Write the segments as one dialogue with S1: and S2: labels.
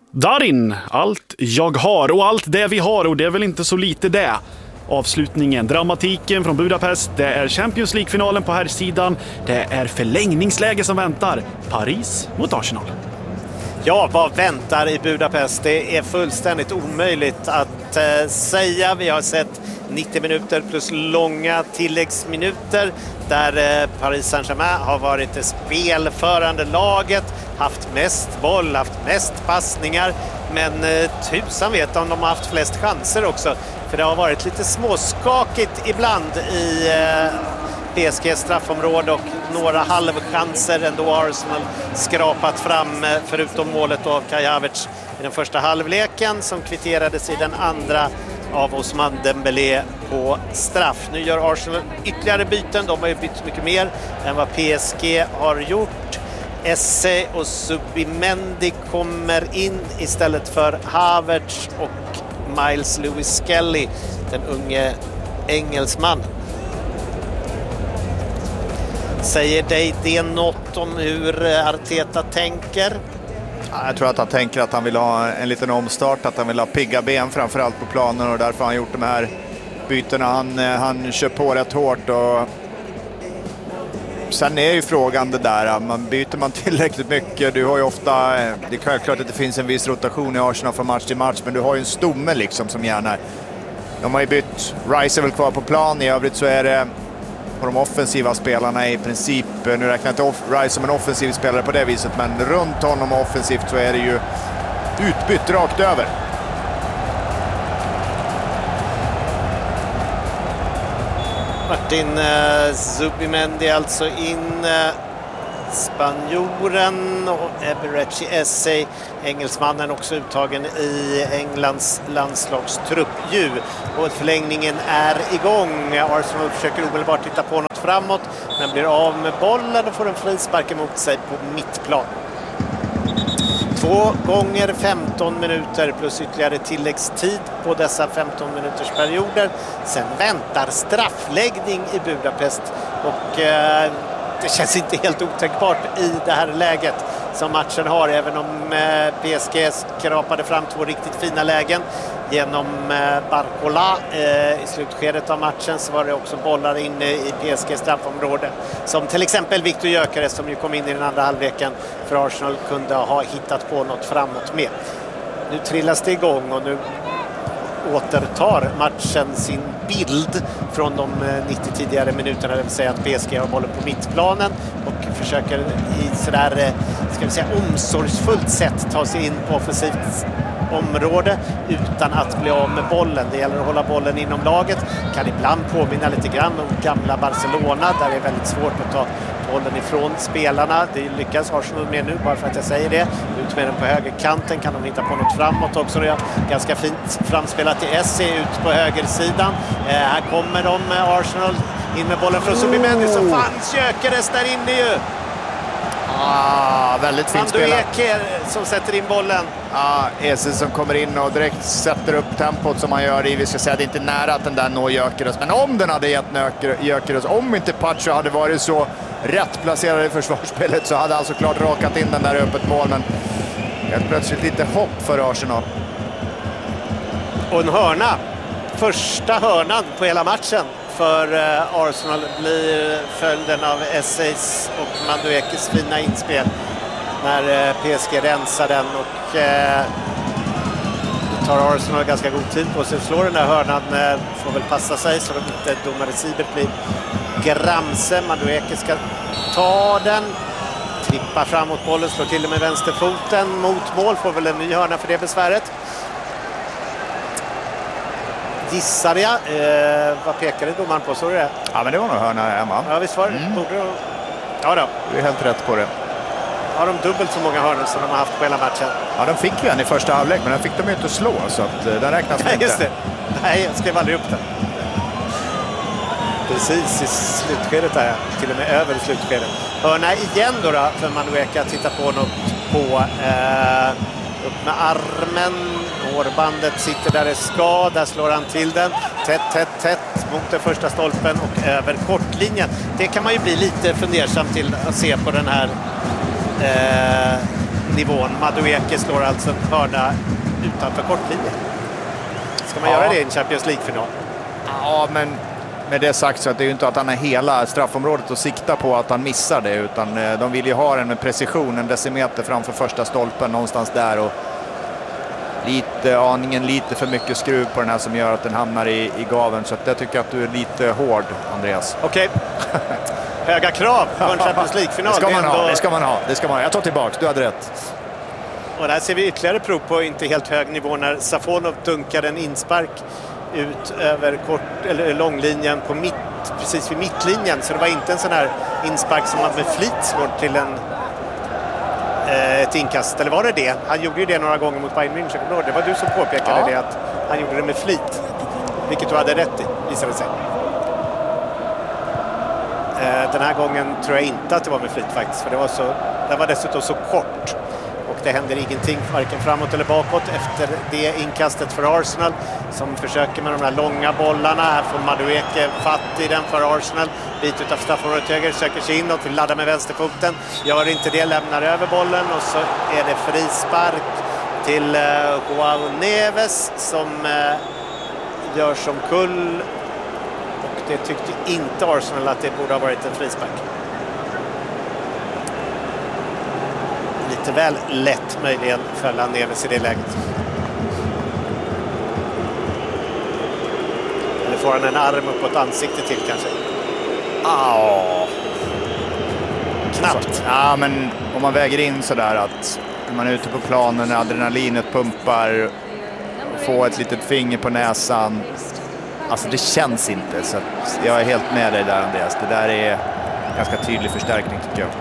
S1: Darin, allt jag har och allt det vi har, och det är väl inte så lite det. Avslutningen, dramatiken från Budapest, det är Champions League-finalen på herrsidan, det är förlängningsläge som väntar. Paris mot Arsenal.
S2: Ja, vad väntar i Budapest? Det är fullständigt omöjligt att säga. Vi har sett 90 minuter plus långa tilläggsminuter där Paris Saint-Germain har varit det spelförande laget, haft mest boll, haft mest passningar, men tusan vet om de har haft flest chanser också, för det har varit lite småskakigt ibland i PSGs straffområde och några halvchanser ändå Arsenal skrapat fram, förutom målet av Kai Havertz i den första halvleken som kvitterades i den andra av Ousmane Dembélé på straff. Nu gör Arsenal ytterligare byten. De har ju bytt mycket mer än vad PSG har gjort. Esse och Subimendi kommer in istället för Havertz och Miles Lewis Skelly, den unge engelsman. Säger dig det något om hur Arteta tänker?
S3: Jag tror att han tänker att han vill ha en liten omstart, att han vill ha pigga ben framförallt på planen, och därför har han gjort de här bytena. Han kör på rätt hårt, och sen är ju frågan det där, byter man tillräckligt mycket? Du har ju ofta, det är självklart att det finns en viss rotation i Arsenal från match till match, men du har ju en stomme liksom som gärna, de har ju bytt, Rice är väl kvar på plan, i övrigt så är det på de offensiva spelarna i princip, nu räknar jag inte Rice som en offensiv spelare på det viset, men runt honom offensivt så är det ju utbytt rakt över.
S2: Martin Zubimendi alltså in, spanjoren, och Eberechi Esse, engelsmannen, också uttagen i Englands landslagstrupp ju. Och förlängningen är igång. Arsenal försöker omedelbart titta på något framåt, men blir av med bollen och får en frispark emot sig på mittplan. 2 gånger 15 minuter plus ytterligare tilläggstid på dessa 15 minuters perioder. Sen väntar straffläggning i Budapest, och det känns inte helt otänkbart i det här läget som matchen har, även om PSG skrapade fram 2 riktigt fina lägen genom Barcola i slutskedet av matchen, så var det också bollar inne i PSG straffområde som till exempel Victor Gyökeres, som ju kom in i den andra halvleken för Arsenal, kunde ha hittat på något framåt med. Nu trillas det igång, och nu återtar matchen sin bild från de 90 tidigare minuterna, det vill säga att PSG har bollen på mittplanen och försöker i sådär, ska vi säga, omsorgsfullt sätt ta sig in på offensivt område utan att bli av med bollen. Det gäller att hålla bollen inom laget. Kan ibland påminna lite grann om gamla Barcelona, där det är väldigt svårt att ta bollen ifrån spelarna. Det lyckas Arsenal med nu, bara för att jag säger det. Ut med den på högerkanten, kan de hitta på något framåt också. Det är ganska fint framspelat till Esse ut på högersidan. Här kommer de, Arsenal, in med bollen från Subimendi, som fanns Gyökeres där inne ju.
S3: Väldigt fint spelat.
S2: Som sätter in bollen.
S3: Esse som kommer in och direkt sätter upp tempot som han gör i. Vi ska säga att det inte är nära att den där når Gyökeres. Men om den hade gett Gyökeres, om inte Pacho hade varit så rätt placerad i försvarsspelet, så hade han såklart rakat in den där öppet mål. Men helt plötsligt lite hopp för Arsenal.
S2: Och en hörna. Första hörnan på hela matchen för Arsenal blir följden av Esseis och Maduekes fina inspel när PSG rensar den, och tar Arsenal ganska god tid på sig att slå den där hörnan. Får väl passa sig så de inte domare Sibert blir gramse. Madueke ska ta den, trippa framåt bollen, slår till med vänsterfoten mot mål, får väl en ny hörna för det besväret. Gissar jag. Vad pekade domaren på? Såg du det?
S3: Ja, men det var nog hörna, Emma.
S2: Ja, visst var det. Ja då.
S3: Du är helt rätt på det.
S2: Har de dubbelt så många hörnor som de har haft på hela matchen?
S3: Ja, de fick ju en i första halvlek, men den fick de ju inte slå, så att den räknas inte.
S2: Just det. Nej, jag skrev aldrig upp den. Precis i slutskedet där, till och med över i slutskedet. Hörna igen då för Madueke att titta på något på. Upp med armen. Hårbandet sitter där det ska. Där slår han till den. Tätt mot den första stolpen och över kortlinjen. Det kan man ju bli lite fundersam till att se på den här nivån. Madueke slår alltså en hörna utanför kortlinjen. Ska man göra det i en Champions League-final?
S3: Ja, men med det sagt så att det är ju inte att han är hela straffområdet och siktar på att han missar det, utan de vill ju ha den med precision, en decimeter framför första stolpen någonstans där, och aningen lite för mycket skruv på den här som gör att den hamnar i gaven, så att jag tycker att du är lite hård, Andreas.
S2: Okej. Höga krav på en Champions League-final.
S3: Det ska man ha. Jag tar tillbaks, du hade rätt.
S2: Och där ser vi ytterligare prov på inte helt hög nivå när Safonov dunkar en inspark ut över långlinjen på precis vid mittlinjen. Så det var inte en sån här inspark som man med flit slår till ett inkast. Eller var det det? Han gjorde ju det några gånger mot Bayern München. Det var du som påpekade det, att han gjorde det med flit. Vilket du hade rätt i, visade det sig. Den här gången tror jag inte att det var med flit faktiskt. För det var dessutom så kort. Och det händer ingenting, varken framåt eller bakåt efter det inkastet för Arsenal, som försöker med de här långa bollarna. Här får Madueke fatt i den för Arsenal. Bit utav straffområdet höger, söker sig inåt, vill ladda med vänsterfoten. Gör inte det, lämnar över bollen och så är det frispark till Joao Neves som gör som kull. Och det tyckte inte Arsenal att det borde ha varit en frispark. Lite väl lätt möjligen fälla Neves i det läget. Eller får han en arm upp på ett ansikte till kanske? Knappt.
S3: Ja, men om man väger in sådär att när man är ute på planen, när adrenalinet pumpar, och får ett litet finger på näsan. Alltså det känns inte, så att jag är helt med dig där, Andreas. Det där är ganska tydlig förstärkning tycker jag.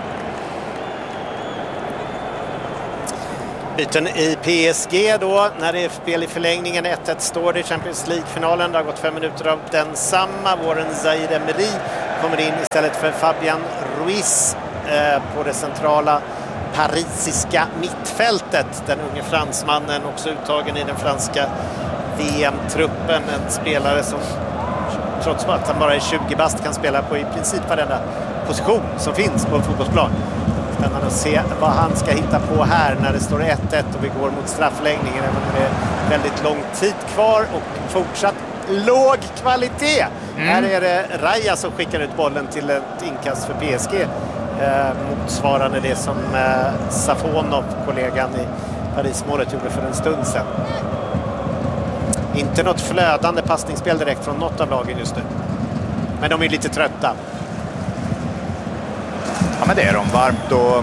S2: Byten i PSG då, när det är spel i förlängningen. 1-1 står det i Champions League-finalen. Det har gått 5 minuter av densamma. Våren Zaire Emery kommer in istället för Fabian Ruiz på det centrala parisiska mittfältet. Den unge fransmannen, också uttagen i den franska VM-truppen. En spelare som trots att han bara är 20 bast kan spela på i princip varenda position som finns på en fotbollsplan. Spännande att se vad han ska hitta på här när det står 1-1 och vi går mot straffläggningen, även om det är väldigt lång tid kvar och fortsatt låg kvalitet. Här är det Raya som skickar ut bollen till ett inkast för PSG, motsvarande det som Safonov, kollegan i Paris-målet, gjorde för en stund sedan. Inte något flödande passningsspel direkt från något av lagen just nu, men de är lite trötta.
S3: Ja, men det är de. Varmt och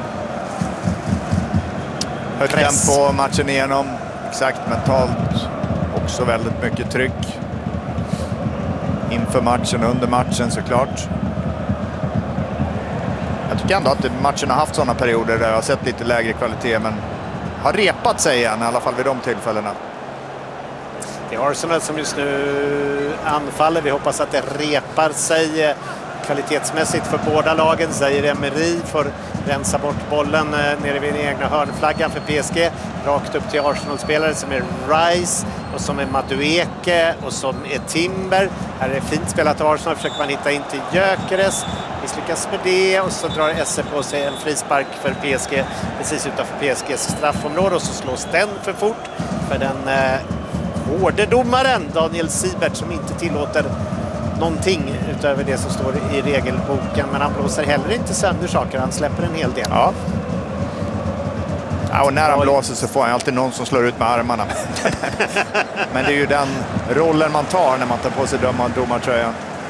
S3: högt tempo matchen igenom. Exakt, mentalt också väldigt mycket tryck. Inför matchen och under matchen såklart. Jag tycker ändå att matchen har haft sådana perioder där jag har sett lite lägre kvalitet, men har repat sig igen i alla fall vid de tillfällena.
S2: Det är Arsenal som just nu anfaller. Vi hoppas att det repar sig kvalitetsmässigt för båda lagen. Zaire Emery får rensa bort bollen nere vid den egna hörnflaggan för PSG. Rakt upp till Arsenal-spelare som är Rice och som är Madueke och som är Timber. Här är det fint spelat av Arsenal. Försöker man hitta in till Gyökeres. Misslyckas med det och så drar Esse på sig en frispark för PSG precis utanför PSGs straffområde och så slås den för fort för den hårde domaren Daniel Siebert, som inte tillåter någonting utöver det som står i regelboken, men han blåser heller inte sönder saker, han släpper en hel del.
S3: Ja, och när han blåser så får han alltid någon som slår ut med armarna. Men det är ju den rollen man tar när man tar på sig domartröjan.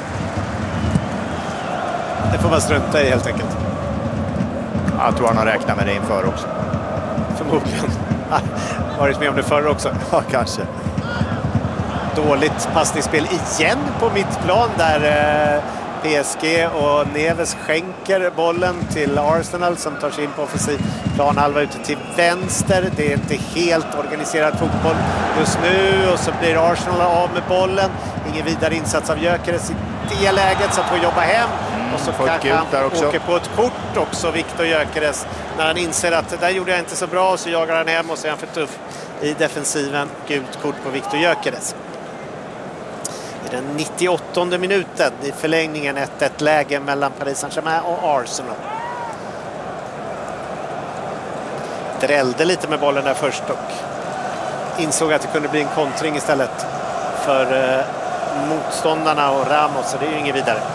S2: Det får man strunta i helt enkelt.
S3: Jag tror han har räknat med det inför också.
S2: Förmodligen. Varit med om det förr också.
S3: Ja, kanske.
S2: Dåligt passningsspel igen på mittplan där PSG och Neves skänker bollen till Arsenal som tar sig in på offensiv planhalva ute till vänster. Det är inte helt organiserad fotboll just nu och så blir Arsenal av med bollen. Ingen vidare insats av Gyökeres i det läget, så att får jobba hem. Och så kanske han åker på ett kort också, Victor Gyökeres, när han inser att det där gjorde jag inte så bra, och så jagar han hem och så är han för tuff i defensiven. Gult kort på Victor Gyökeres. I den 98:e minuten i förlängningen, 1-1 läge mellan Paris Saint-Germain och Arsenal. drällde lite med bollen där först och insåg att det kunde bli en kontring istället för motståndarna och Ramos, så det är ju inget vidare.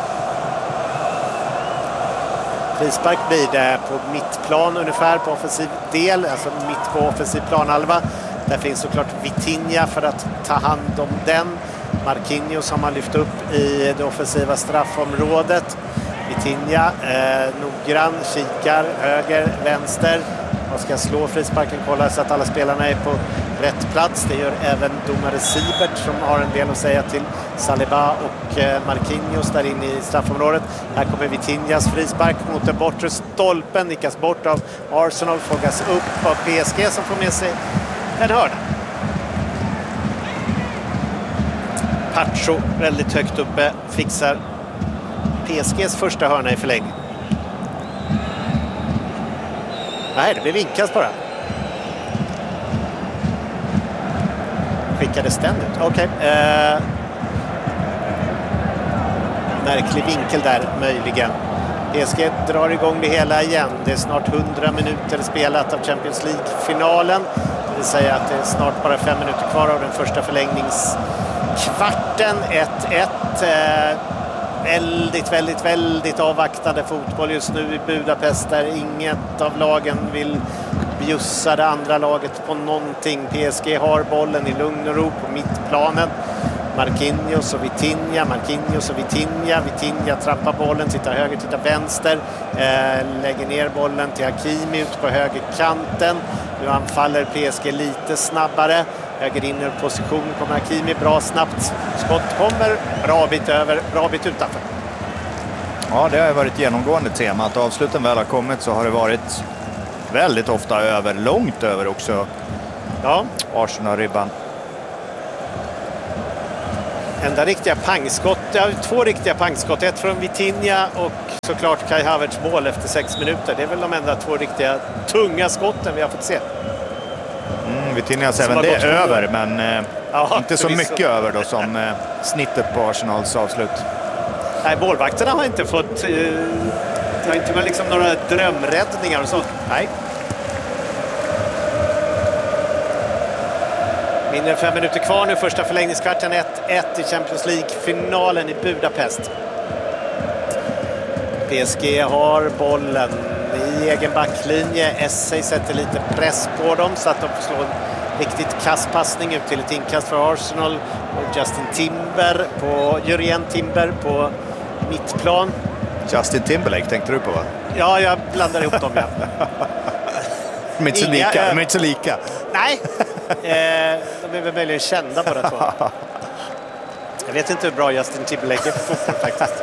S2: Frispark blir det på mittplan ungefär på offensiv del, alltså mitt på offensiv planhalva. Där finns såklart Vitinha för att ta hand om den. Marquinhos som har lyft upp i det offensiva straffområdet. Vitinha noggrann, kikar höger, vänster. Man ska slå frisparken, kolla så att alla spelarna är på rätt plats. Det gör även domare Siebert som har en del att säga till Saliba och Marquinhos där inne i straffområdet. Här kommer Vitinhas frispark mot den bortre stolpen, nickas bort av Arsenal, fångas upp av PSG som får med sig en hörna. Pacho väldigt högt uppe fixar PSGs första hörna i förlängning. Nej, det blir vinkast bara. Skickades den ut. Okej. Märklig vinkel där möjligen. PSG drar igång det hela igen. Det är snart 100 minuter spelat av Champions League-finalen. Det vill säga att det är snart bara 5 minuter kvar av den första förlängningskvarten. 1-1. Väldigt avvaktande fotboll just nu i Budapest där inget av lagen vill bjussa det andra laget på någonting. PSG har bollen i lugn och ro på mittplanen. Marquinhos och Vitinha. Vitinha trappar bollen, tittar höger, tittar vänster. Lägger ner bollen till Hakimi ut på högerkanten. Nu anfaller PSG lite snabbare. Höger in ur position kommer Hakimi. Bra snabbt. Skott kommer. Bra bit över. Bra bit utanför.
S3: Ja, det har varit genomgående tema. Att avsluten väl har kommit så har det varit väldigt ofta över. Långt över också.
S2: Ja.
S3: Arsenal-ribban.
S2: Enda riktiga pangskott. Ja, 2 riktiga pangskott. Ett från Vitinha och såklart Kai Havertz mål efter 6 minuter. Det är väl de enda 2 riktiga tunga skotten vi har fått se.
S3: Vitinhas även det är över, men inte så mycket över då som snittet på Arsenals avslut.
S2: Nej, målvakterna har inte fått har inte liksom några drömräddningar och sånt. Nej. Mindre än 5 minuter kvar nu, första förlängningskvarten. 1-1 i Champions League-finalen i Budapest. PSG har bollen i egen backlinje. Essay sätter lite press på dem så att de får slå en riktigt kastpassning ut till ett inkast för Arsenal. Och Jurien Timber på mittplan.
S3: Justin Timberlake tänkte du på, va?
S2: Ja, jag blandar ihop dem. Ja.
S3: De är inte så lika.
S2: Nej, de är väl möjligen kända båda två. Jag vet inte hur bra Justin Timberlake är på fotboll faktiskt.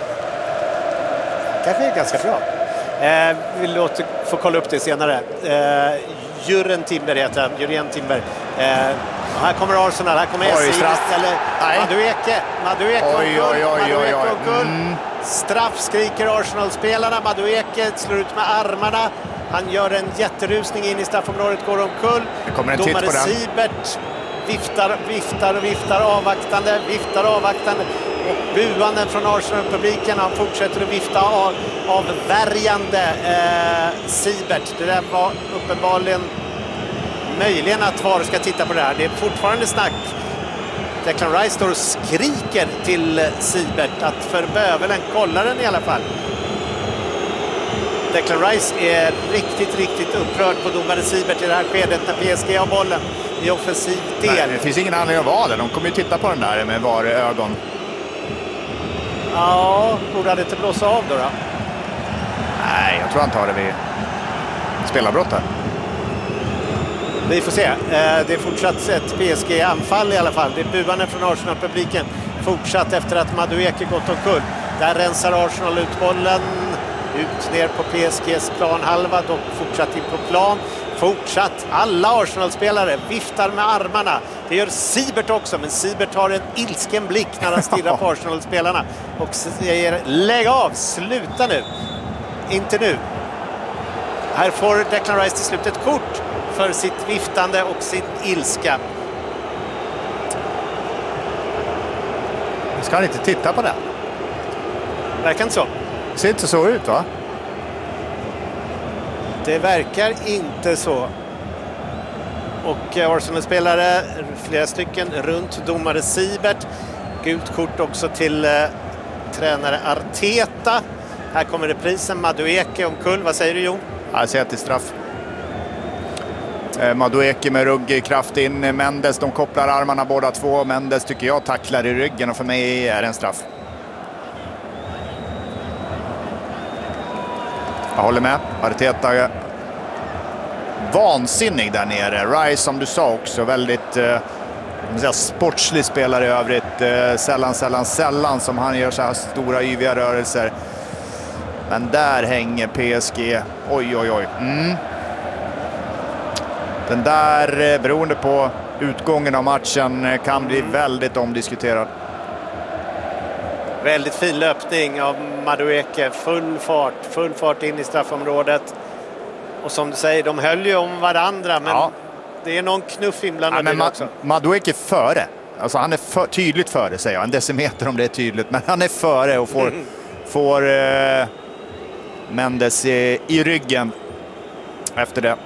S2: Kanske är ganska bra. Vi låter få kolla upp det senare. Jurien Timber heter han. Jurien Timber. Här kommer Arsenal, här kommer Essie istället. Madueke omkull. Straff skriker Arsenal-spelarna. Madueke slår ut med armarna. Han gör en jätterusning in i straffområdet, går omkull. Domare Siebert viftar avvaktande. Och buanden från Arsenal-publiken, han fortsätter att vifta avvärjande Siebert. Det där var uppenbarligen möjligen att VAR ska titta på det här. Det är fortfarande snack. Declan Rice står och skriker till Siebert att för bövelen kollar den i alla fall. Declan Rice är riktigt upprörd på domare Siebert i det här skedet när PSG har bollen i offensiv del.
S3: Nej, det finns ingen anledning att vara där. De kommer ju titta på den där med VAR-ögon.
S2: Ja, borde det inte blåsa av då?
S3: Nej, jag tror han tar det vid spelarbrott här.
S2: Vi får se. Det är fortsatt ett PSG-anfall i alla fall. Det är buande från Arsenal-publiken. Fortsatt efter att Madueke gått omkull. Där rensar Arsenal ut bollen. Ut ner på PSGs planhalva. Dock fortsatt in på plan. Fortsatt. Alla Arsenal-spelare viftar med armarna. Det gör Siebert också. Men Siebert har en ilsken blick när han stirrar på Arsenal-spelarna. Och säger lägg av. Sluta nu. Inte nu. Här får Declan Rice till slut ett kort för sitt viftande och sin ilska.
S3: Ska han inte titta på det?
S2: Verkar inte så.
S3: Det ser inte så ut, va?
S2: Det verkar inte så. Och Arsenal-spelare, flera stycken, runt domare Siebert. Gult kort också till tränare Arteta. Här kommer reprisen, Madueke omkull. Vad säger du, Jon?
S3: Jag säger att det är straff. Madueke med ruggkraft in. Mendes, de kopplar armarna båda två. Mendes tycker jag tacklar i ryggen och för mig är det en straff. Jag håller med. Arteta vansinnig där nere. Rice, som du sa också, väldigt sportslig spelare i övrigt. Sällan som han gör så här stora yviga rörelser. Men där hänger PSG. Oj. Den där, beroende på utgången av matchen, kan bli väldigt omdiskuterad.
S2: Väldigt fin löpning av Madueke. Full fart in i straffområdet. Och som du säger, de höll ju om varandra, men det är någon knuff inblandad också.
S3: Madueke före. Alltså han är tydligt före, säger jag. En decimeter om det är tydligt. Men han är före och får Mendes i ryggen efter det.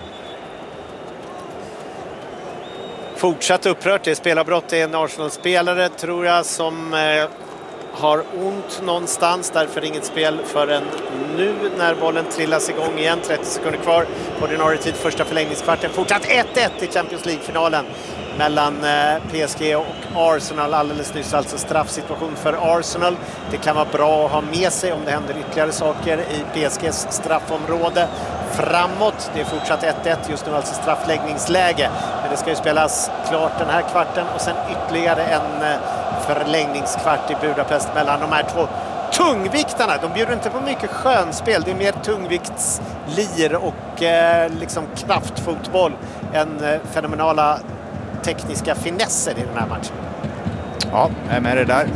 S2: Fortsatt upprört. Det är spelarbrott. Det är en Arsenal-spelare, tror jag, som har ont någonstans. Därför inget spel förrän nu när bollen trillas igång igen. 30 sekunder kvar. Ordinarie tid, första förlängningskvarten. Fortsatt 1-1 i Champions League-finalen mellan PSG och Arsenal. Alldeles nyss alltså straffsituation för Arsenal. Det kan vara bra att ha med sig om det händer ytterligare saker i PSGs straffområde framåt. Det är fortsatt 1-1, just nu alltså straffläggningsläge. Men det ska ju spelas klart den här kvarten och sen ytterligare en förlängningskvart i Budapest mellan de här två tungviktarna. De bjuder inte på mycket skönspel. Det är mer tungviktslir och liksom kraftfotboll än fenomenala tekniska finesser i den här matchen.
S3: Ja, jag är med det där.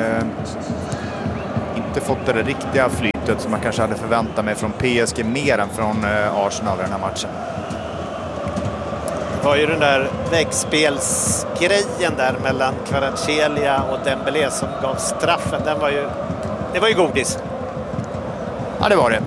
S3: Inte fått det riktiga flytet som man kanske hade förväntat mig från PSG mer än från Arsenal i den här matchen.
S2: Det var ju den där väggspelsgrejen där mellan Kvaratskhelia och Dembélé som gav straffen. Det var ju godis.
S3: Ja, det var det.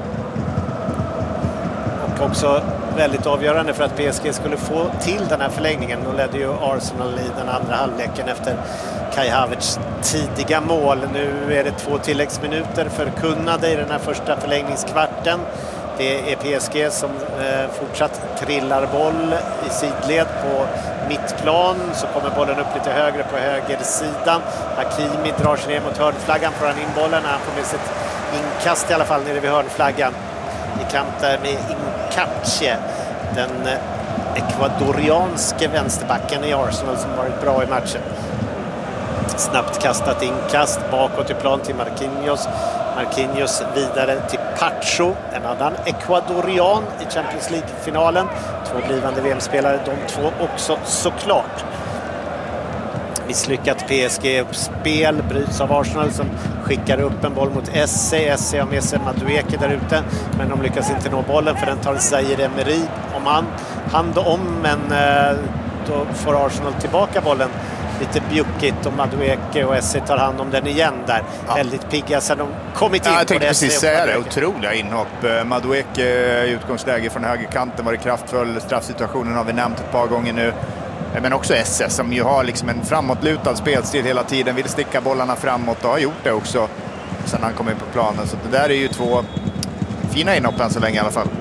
S2: Och också väldigt avgörande för att PSG skulle få till den här förlängningen. Då ledde ju Arsenal i den andra halvleken efter Kai Havertz tidiga mål. Nu är det 2 tilläggsminuter förkunnade i den här första förlängningskvarten. Det är PSG som fortsatt trillar boll i sidled på mittplan. Så kommer bollen upp lite högre på högersidan. Hakimi drar sig ner mot hörnflaggan, får han in bollen. Han får med sitt inkast i alla fall nere vid hörnflaggan. I kamp där med Incapié, den ekvadorianske vänsterbacken i Arsenal som varit bra i matchen. Snabbt kastat inkast bakåt i plan till Marquinhos vidare till Pacho, en annan ekvadorian i Champions League-finalen. 2 blivande VM-spelare, de 2 också såklart. Misslyckat PSG-uppspel, bryts av Arsenal som skickar upp en boll mot Esse. Esse har med sig Madueke där ute, men de lyckas inte nå bollen för den tar Zaire Emery hand om, men då får Arsenal tillbaka bollen. Lite bjuckigt och Madueke och Esse tar hand om den igen där. Ja. Väldigt pigga sen de kommit in.
S3: Jag tänkte precis säga det. Otroliga inhopp. Madueke i utgångsläge från högerkanten var det kraftfull. Straffsituationen har vi nämnt ett par gånger nu. Men också Esse som ju har liksom en framåtlutad spelstil hela tiden. Vill sticka bollarna framåt och har gjort det också sen han kom in på planen. Så det där är ju 2 fina inhopp än så länge i alla fall.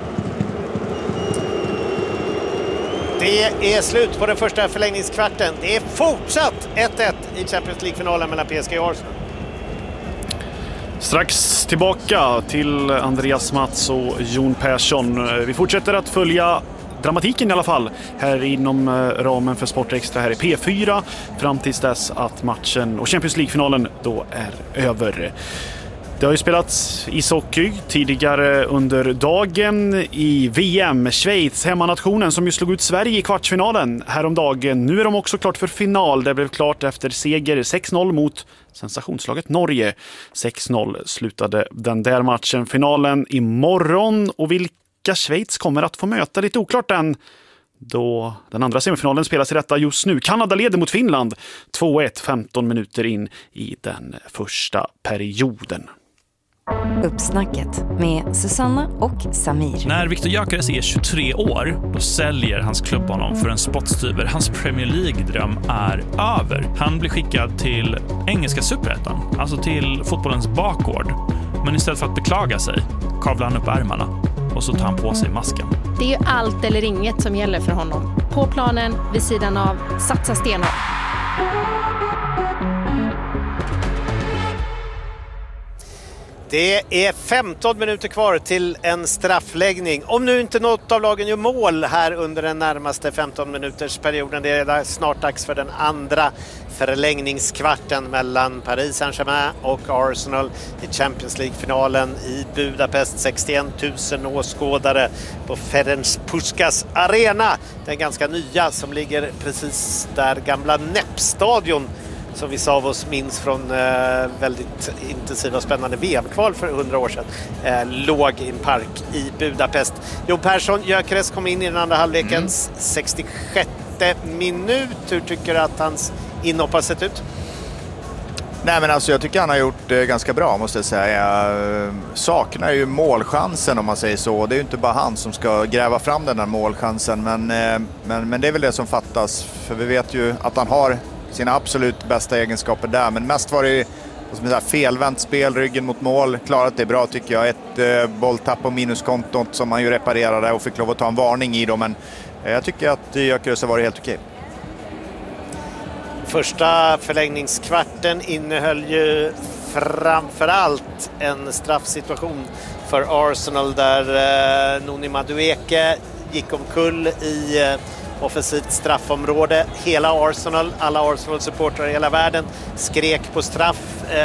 S2: Det är slut på den första förlängningskvarten. Det är fortsatt 1-1 i Champions League-finalen mellan PSG och Arsenal.
S1: Strax tillbaka till Andreas Mats och Jon Persson. Vi fortsätter att följa dramatiken i alla fall här inom ramen för Sportextra här i P4 fram tills dess att matchen och Champions League-finalen då är över. Det har ju spelats ishockey tidigare under dagen i VM. Schweiz, hemmanationen som ju slog ut Sverige i kvartsfinalen häromdagen. Nu är de också klart för final. Det blev klart efter seger 6-0 mot sensationslaget Norge. 6-0 slutade den där matchen. Finalen imorgon, och vilka Schweiz kommer att få möta lite oklart än då den andra semifinalen spelas i detta just nu. Kanada leder mot Finland 2-1 15 minuter in i den första perioden.
S4: Uppsnacket med Susanna och Samir.
S5: När Viktor Gyökeres är 23 år, då säljer hans klubb honom för en spottstyver. Hans Premier League-dröm är över. Han blir skickad till engelska superettan, alltså till fotbollens bakgård. Men istället för att beklaga sig kavlar han upp ärmarna och så tar han på sig masken.
S6: Det är ju allt eller inget som gäller för honom. På planen, vid sidan av, satsa stenhårt.
S2: Det är 15 minuter kvar till en straffläggning. Om nu inte något av lagen gör mål här under den närmaste 15 minuters perioden. Det är snart dags för den andra förlängningskvarten mellan Paris Saint-Germain och Arsenal i Champions League-finalen i Budapest. 61 000 åskådare på Ferenc Puskás arena. Den ganska nya som ligger precis där gamla NEP-stadion som vissa av oss minns från väldigt intensiva och spännande VM-kval för 100 år sedan, låg i en park i Budapest. Jo Persson, Gyökeres kom in i den andra halvlekens 66 minut. Hur tycker du att hans inhopp har sett ut?
S3: Nej, men alltså jag tycker han har gjort det ganska bra, måste jag säga. Saknar ju målchansen, om man säger så. Det är ju inte bara han som ska gräva fram den här målchansen, men det är väl det som fattas. För vi vet ju att han har sina absolut bästa egenskaper där, men mest var det som ett felvänt spel, ryggen mot mål. Klarat det bra tycker jag. Ett bolltapp på minuskontot som han ju reparerade och fick lov att ta en varning i då, men jag tycker att Gyökeres har varit helt okej.
S2: Första förlängningskvarten innehöll ju framförallt en straffsituation för Arsenal där Noni Madueke gick omkull i offensivt straffområde. Hela Arsenal, alla Arsenal-supportrar i hela världen skrek på straff.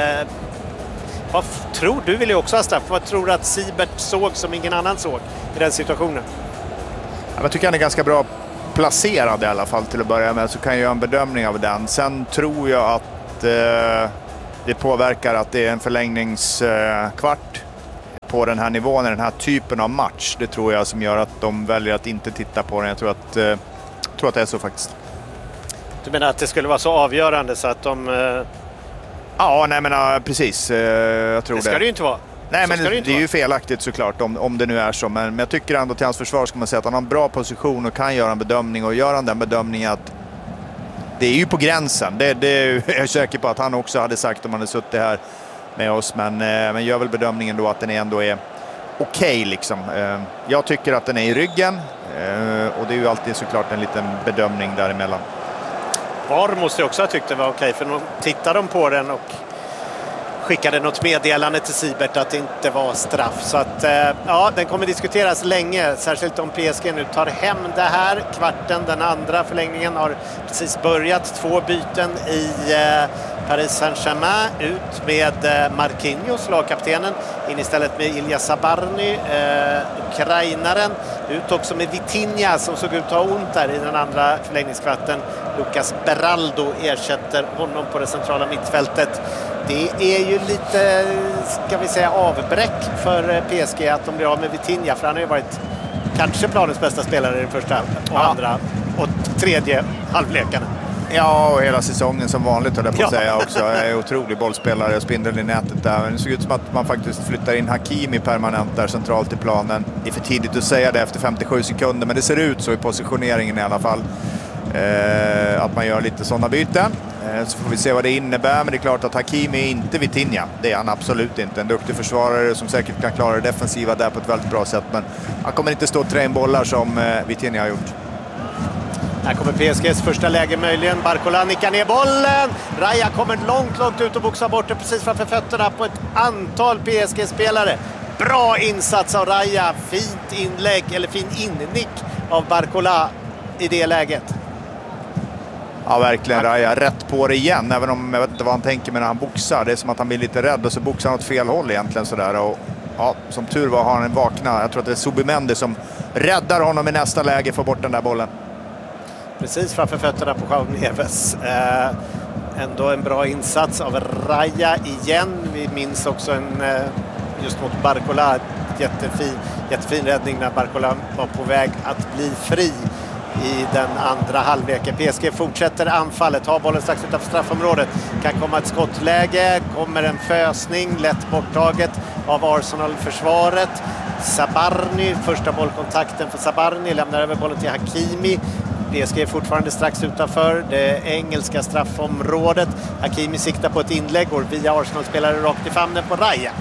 S2: Vad tror du? Vill ju också ha straff. Vad tror du att Siebert såg som ingen annan såg i den situationen?
S3: Jag tycker han är ganska bra placerad i alla fall till att börja med, så kan jag göra en bedömning av den. Sen tror jag att det påverkar att det är en förlängningskvart på den här nivån i den här typen av match. Det tror jag som gör att de väljer att inte titta på den. Jag tror att det är så faktiskt.
S2: Du menar att det skulle vara så avgörande så att de...
S3: Ja, nej men precis. Jag tror det.
S2: Ska det ju inte vara.
S3: Nej, men det är ju felaktigt såklart om det nu är så. Men jag tycker ändå till hans försvar ska man säga att han har en bra position och kan göra en bedömning. Och gör han den bedömningen att det är ju på gränsen. Det är jag säker på att han också hade sagt om han hade suttit här med oss. Men gör väl bedömningen då att den ändå är okej liksom. Jag tycker att den är i ryggen. Och det är ju alltid såklart en liten bedömning däremellan.
S2: VAR måste jag också ha tyckt det var okej. För nu tittar de på den och skickade något meddelande till Siebert att det inte var straff. Så att ja, den kommer diskuteras länge. Särskilt om PSG nu tar hem det här. Kvarten, den andra förlängningen har precis börjat. 2 byten i Paris Saint-Germain. Ut med Marquinhos, lagkaptenen. In istället med Ilya Zabarny, ukrainaren. Ut också med Vitinha som såg ut att ha ont där i den andra förlängningskvarten. Lucas Beraldo ersätter honom på det centrala mittfältet. Det är ju lite, ska vi säga, avbräck för PSG att de blir av med Vitinha, för han har ju varit kanske planens bästa spelare i den första och andra och tredje halvlekarna.
S3: Ja, och hela säsongen som vanligt höll jag på att säga också. Är otrolig bollspelare, spindeln i nätet där. Men det såg ut som att man faktiskt flyttar in Hakimi permanent där centralt i planen. Det är för tidigt att säga det efter 57 sekunder, men det ser ut så i positioneringen i alla fall. Att man gör lite sådana byten. Så får vi se vad det innebär, men det är klart att Hakimi är inte Vitinha. Det är han absolut inte. En duktig försvarare som säkert kan klara det defensiva där på ett väldigt bra sätt, men han kommer inte stå och trä in bollar som Vitinha har gjort.
S2: Här kommer PSGs första läge möjligen. Barcola nickar ner bollen. Raya kommer långt ut och boxar bort det precis framför fötterna på ett antal PSG-spelare. Bra insats av Raya. Fint inlägg, eller fin innick av Barcola i det läget.
S3: Ja, verkligen. Raya rätt på det igen, även om jag vet inte vad han tänker med när han boxar. Det är som att han blir lite rädd och så boxar han åt fel håll egentligen sådär. Och ja, som tur var har han en vakna. Jag tror att det är Zubimendi som räddar honom i nästa läge, får bort den där bollen.
S2: Precis framför fötterna på João Neves. Ändå en bra insats av Raya igen. Vi minns också en just mot Barcola. Jättefin räddning när Barcola var på väg att bli fri. i den andra halvleken. PSG fortsätter anfallet, har bollen strax utanför straffområdet. Kan komma ett skottläge, kommer en fösning, lätt borttaget av Arsenal-försvaret. Sabarny, första bollkontakten för Sabarny, lämnar över bollen till Hakimi. PSG är fortfarande strax utanför det engelska straffområdet. Hakimi siktar på ett inlägg, går via Arsenal-spelare rakt i famnen på Raya.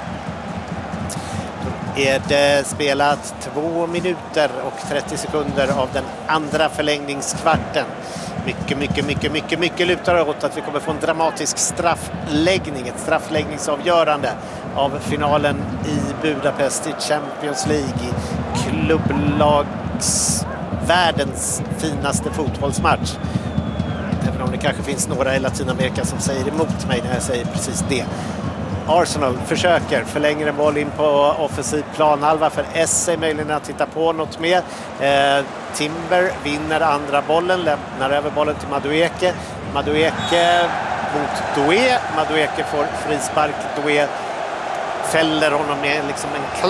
S2: Är det spelat 2 minuter och 30 sekunder av den andra förlängningskvarten. Mycket lutar åt att vi kommer få en dramatisk straffläggning, ett straffläggningsavgörande av finalen i Budapest i Champions League, i klubblags världens finaste fotbollsmatch. Även om det kanske finns några i Latinamerika som säger emot mig när jag säger precis det. Arsenal försöker, förlänger en boll in på offensiv planhalva för Esse, möjligen att titta på något mer. Timber vinner andra bollen, lämnar över bollen till Madueke. Madueke mot Doué. Madueke får frispark. Doué fäller honom med liksom en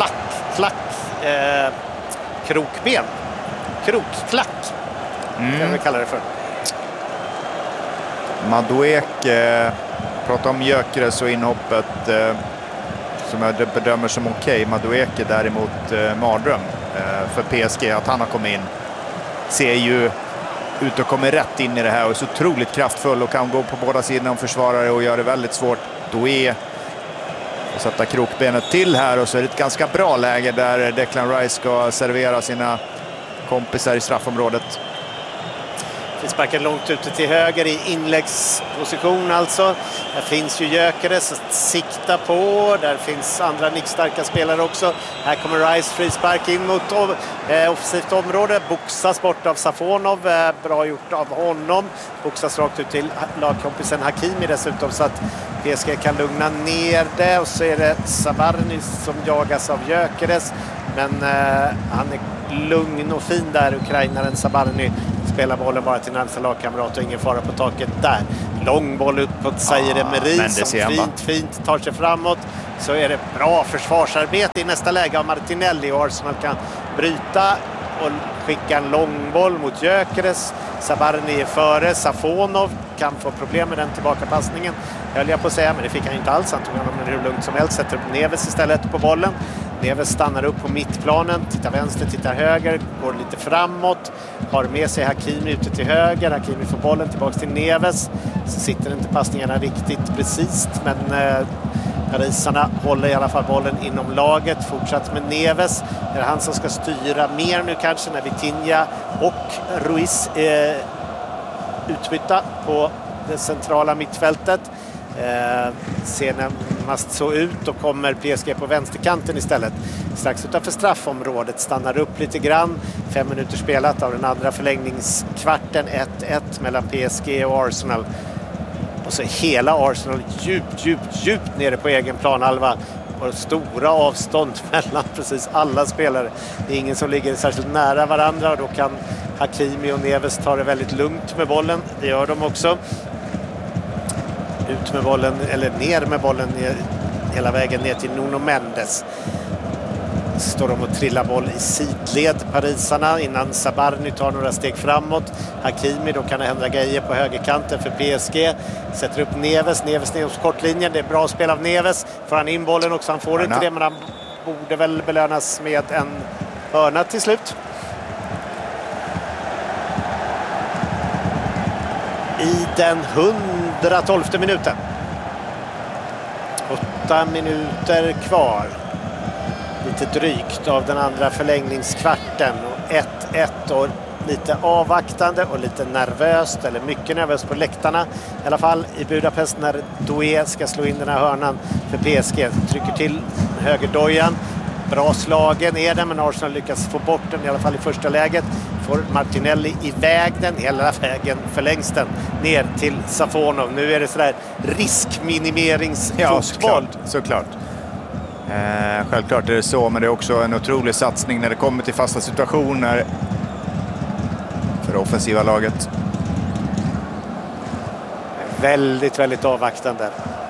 S2: krokben. Krokklack kan vi kalla det för.
S3: Madueke pratar om Gyökeres och inhoppet som jag bedömer som okej. Madueke däremot mardröm för PSG att han har kommit in. Ser ju ut att komma rätt in i det här och är så otroligt kraftfull och kan gå på båda sidorna om försvarare och gör det väldigt svårt. Doué och sätta krokbenet till här och så är det ett ganska bra läge där Declan Rice ska servera sina kompisar i straffområdet.
S2: Sparken långt ute till höger i inläggsposition alltså. Där finns ju Gyökeres att sikta på. Där finns andra nickstarka spelare också. Här kommer Rice frispark in mot offensivt område. Boxas bort av Safonov. Bra gjort av honom. Boxas rakt ut till lagkompisen Hakimi dessutom så att PSG kan lugna ner det. Och så är det Sabarny som jagas av Gyökeres. Men han är lugn och fin där, ukrainaren Sabarny. Spelar bollen bara till närmsta lagkamrat och ingen fara på taket där. Lång boll ut på Zaire Emery som fint tar sig framåt. Så är det bra försvarsarbete i nästa läge av Martinelli och Arsenal kan bryta och skicka en lång boll mot Gyökeres. Sabarny är före. Safonov kan få problem med den tillbakapassningen. Höll jag på att säga, men det fick han inte alls. Han tog honom hur lugnt som helst. Sätter upp Neves istället på bollen. Neves stannar upp på mittplanen, tittar vänster, tittar höger, går lite framåt, har med sig Hakimi ute till höger. Hakimi får bollen tillbaka till Neves. Så sitter inte passningarna riktigt precis, men parisarna håller i alla fall bollen inom laget. Fortsatt med Neves. Det är han som ska styra mer nu kanske när Vitinha och Ruiz utbytta på det centrala mittfältet. Ser närmast så ut och kommer PSG på vänsterkanten istället. Strax utanför straffområdet, stannar upp lite grann. 5 minuter spelat av den andra förlängningskvarten. 1-1 mellan PSG och Arsenal. Och så hela Arsenal djupt nere på egen planhalva. Och stora avstånd mellan precis alla spelare. Det är ingen som ligger särskilt nära varandra och då kan Hakimi och Neves ta det väldigt lugnt med bollen. Det gör de också. Ut med bollen, eller ner med bollen hela vägen ner till Nuno Mendes. Står de och trillar boll i sidled, parisarna, innan Sabarny tar några steg framåt. Hakimi, då kan det hända grejer på högerkanten för PSG. Sätter upp Neves ner på kortlinjen. Det är bra spel av Neves. Får han in bollen också, han får inte det, men han borde väl belönas med en hörna till slut. I den 112:e minuten. 8 minuter kvar. Lite drygt av den andra förlängningskvarten. Och 1-1 och lite avvaktande och lite nervöst. Eller mycket nervöst på läktarna. I alla fall i Budapest när Doué ska slå in den här hörnan för PSG. Trycker till högerdojan. Bra slagen är den, men Arsenal lyckas få bort den i alla fall i första läget. Får Martinelli iväg den, hela vägen förlängs den ner till Safonov. Nu är det sådär riskminimeringsfotboll.
S3: Ja, såklart. Självklart är det så, men det är också en otrolig satsning när det kommer till fasta situationer för det offensiva laget.
S2: Väldigt avvaktande.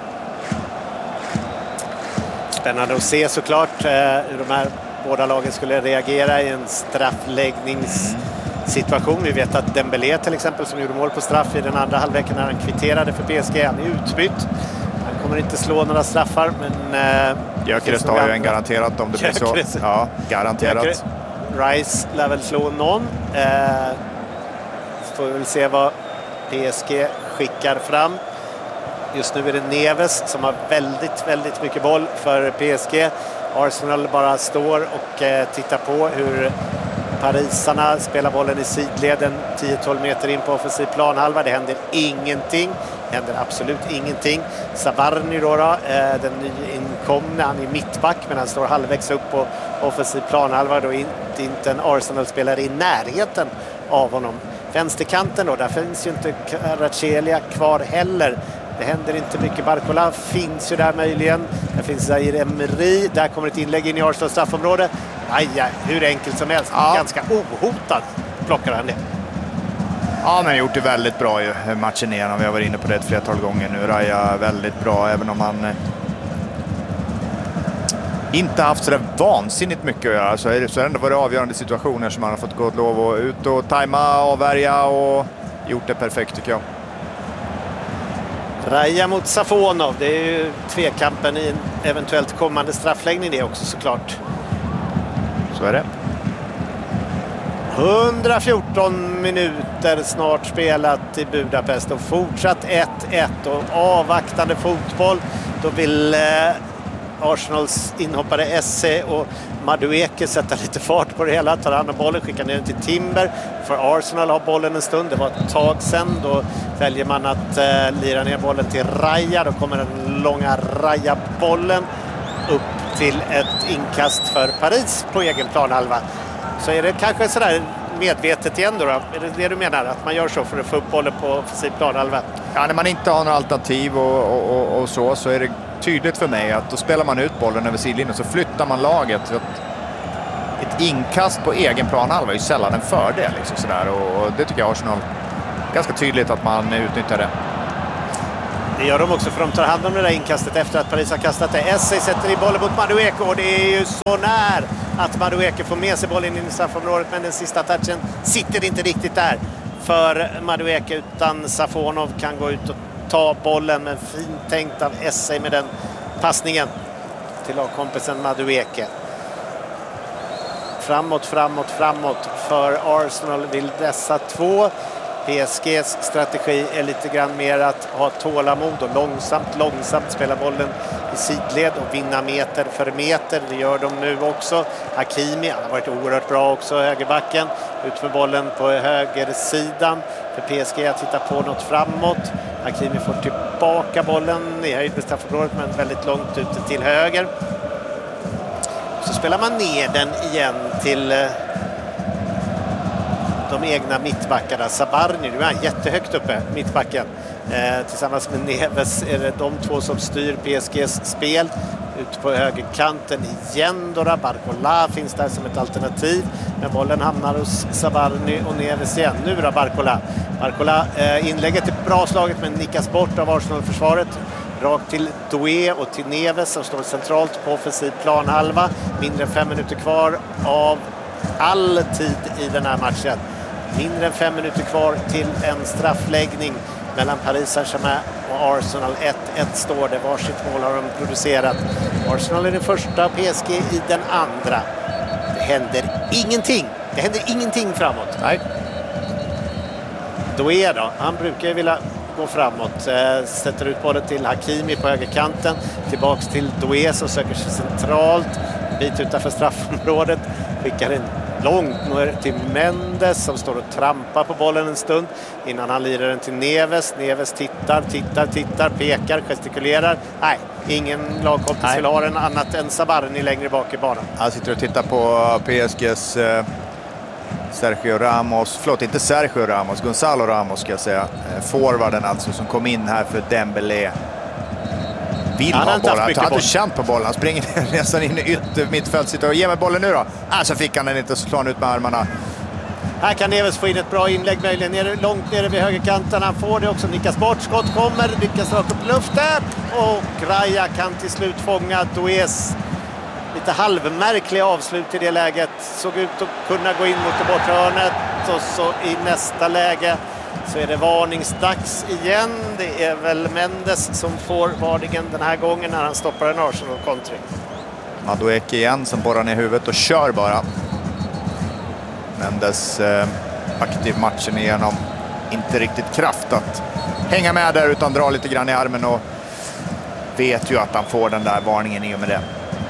S2: Spännande att se såklart hur de här båda lagen skulle reagera i en straffläggningssituation. situation. Vi vet att Dembélé till exempel, som gjorde mål på straff i den andra halvleken när han kvitterade för PSG, han är utbytt. Han kommer inte slå några straffar, men...
S3: Gyökeres har ju en garanterat om det blir så. Ja, garanterat.
S2: Rice lär väl slå någon. Får vi väl se vad PSG skickar fram. Just nu är det Neves som har väldigt mycket boll för PSG. Arsenal bara står och tittar på hur parisarna spelar bollen i sidleden 10-12 meter in på offensiv planhalva. Det händer ingenting. Det händer absolut ingenting. Zabarny då, den nyinkomna, han är mittback men han står halvvägs upp på offensiv planhalva. Då inte en Arsenal-spelare i närheten av honom. Vänsterkanten då, där finns ju inte Kvaratskhelia kvar heller. Det händer inte mycket. Barcola finns ju där möjligen. Där finns Zaire Emery. Där kommer ett inlägg in i Arsenal straffområde. Aj, hur enkelt som helst. Ja. Ganska ohotad plockar han det.
S3: Ja, men gjort det väldigt bra ju matchen igenom. Vi har varit inne på det ett flertal gånger nu. Raya väldigt bra, även om han inte haft sådär vansinnigt mycket att göra. Så är det ändå varit avgörande situationer som han har fått gå lov och ut och tajma, avvärja och gjort det perfekt tycker jag.
S2: Raya mot Safonov. Det är ju tvekampen i en eventuellt kommande straffläggning det också såklart.
S3: Så är det.
S2: 114 minuter snart spelat i Budapest och fortsatt 1-1 och avvaktande fotboll. Då vill Arsenals inhoppare Esse och Madueke sätta lite fart på det hela, tar hand om bollen, skickar ner den till Timber. För Arsenal har bollen en stund, det var ett tag sedan. Då väljer man att lira ner bollen till Raya. Då kommer den långa Raya-bollen upp till ett inkast för Paris på egen planhalva. Så är det kanske sådär medvetet igen då? Är det det du menar? Att man gör så för att få upp bollen på offensiv planhalva?
S3: Ja, när man inte har några alternativ och så är det tydligt för mig att då spelar man ut bollen över sidlinjen så flyttar man laget. Ett inkast på egen planhalva är ju sällan en fördel. Liksom sådär. Och det tycker jag Arsenal ganska tydligt att man utnyttjar det.
S2: Det gör de också för de tar hand om det där inkastet efter att Paris har kastat det. Essay sätter i bollen mot Madueke och det är ju så när att Madueke får med sig bollen in i straffområdet, men den sista touchen sitter inte riktigt där för Madueke, utan Safonov kan gå ut och ta bollen, men fint tänkt av Essay med den passningen till lagkompisen Madueke. Framåt för Arsenal vill dessa två. PSGs strategi är lite grann mer att ha tålamod och långsamt spela bollen i sidled och vinna meter för meter. Det gör de nu också. Hakimi, han har varit oerhört bra också, högerbacken. Ut med bollen på högersidan för PSG att hitta på något framåt. Hakimi får tillbaka bollen i höjd med straffområdet, men väldigt långt ute till höger. Så spelar man ner den igen till de egna mittbackarna. Zabarny, nu är han jättehögt uppe, mittbacken. Tillsammans med Neves är det de två som styr PSGs spel. Ut på högerkanten igen då. Barcola finns där som ett alternativ. Men bollen hamnar hos Zabarny och Neves igen. Nu då Barcola. Inlägget är bra slaget men nickas bort av Arsenal-försvaret. Rakt till Doué och till Neves som står centralt på offensiv planhalva. Mindre än 5 minuter kvar av all tid i den här matchen. Mindre än 5 minuter kvar till en straffläggning mellan Paris Saint-Germain och Arsenal. 1-1 står det. Varsitt mål har de producerat. Arsenal är den första, PSG i den andra. Det händer ingenting framåt.
S3: Nej.
S2: Doué då, han brukar ju vilja gå framåt. Sätter ut bollen till Hakimi på högerkanten. Tillbaks till Doué som söker sig centralt. Bit utanför straffområdet. Skickar en långt till Mendes som står och trampar på bollen en stund innan han lirar den till Neves. Neves tittar, pekar, gestikulerar. Nej, ingen lagkompis vill ha den annat än Zabarny längre bak i banan.
S3: Han sitter och tittar på PSGs Gonzalo Ramos ska jag säga. Forwarden alltså som kom in här för Dembélé. Vill ha bollen. Han hade känt på bollen. Han springer nästan in i ytter mittfält. Sitter och ger mig bollen nu då. Så fick han den inte, så slår han ut med armarna.
S2: Här kan Neves få in ett bra inlägg möjligen. Långt nere vid högerkanten. Han får det också. Nickas bort. Skott kommer. Lyckas rakt upp luften. Och Raya kan till slut fånga Doués lite halvmärkliga avslut i det läget. Såg ut att kunna gå in mot det bortre hörnet och så i nästa läge så är det varningsdags igen. Det är väl Mendes som får varningen den här gången när han stoppar en Arsenal-kontring.
S3: Madueke igen som borrar ner huvudet och kör bara. Mendes aktiv matchen igenom. Inte riktigt kraft att hänga med där utan drar lite grann i armen och vet ju att han får den där varningen i och med det.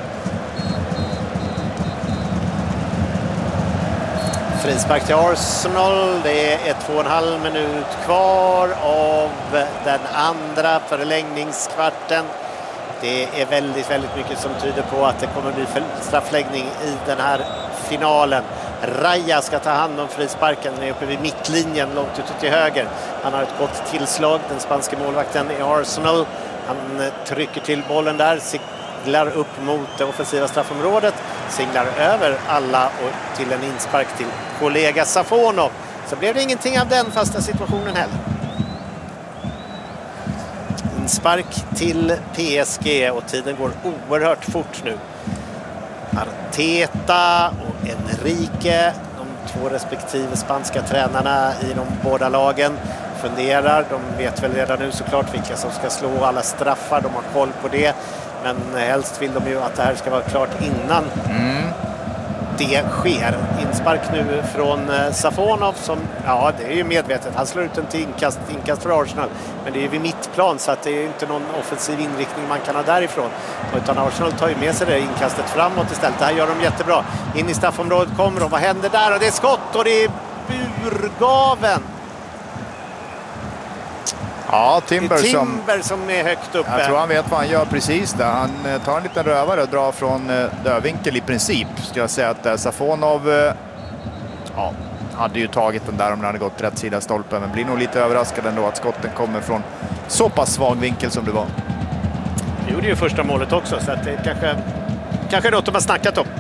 S2: Frispark till Arsenal. Det är 2,5 minut kvar av den andra förlängningskvarten. Det är väldigt mycket som tyder på att det kommer bli straffläggning i den här finalen. Raya ska ta hand om frisparken. Den är uppe vid mittlinjen långt ute till höger. Han har ett gott tillslag, den spanska målvakten i Arsenal. Han trycker till bollen där, siglar upp mot det offensiva straffområdet, siglar över alla och till en inspark till kollega Safonov. Så blev det ingenting av den fasta situationen heller. Inspark till PSG och tiden går oerhört fort nu. Arteta och Enrique, de två respektive spanska tränarna i de båda lagen, funderar. De vet väl redan nu såklart vilka som ska slå alla straffar. De har koll på det. Men helst vill de ju att det här ska vara klart innan det sker. Inspark nu från Safonov som, ja det är ju medvetet. Han slår ut en till inkast för Arsenal. Men det är ju vid mittplan så att det är inte någon offensiv inriktning man kan ha därifrån. Utan Arsenal tar ju med sig det inkastet framåt istället. Det här gör de jättebra. In i straffområdet kommer de. Vad händer där? Och det är skott och det är burgaven.
S3: Ja, Timber
S2: som är högt uppe.
S3: Jag tror han vet vad han gör precis där. Han tar en liten rövare och drar från dödvinkel i princip. Ska jag säga att Safonov hade ju tagit den där om den hade gått rätt sida stolpen. Men blir nog lite överraskad ändå att skotten kommer från så pass svag vinkel som det var.
S2: Det gjorde ju första målet också så att det kanske är något de har snackat om.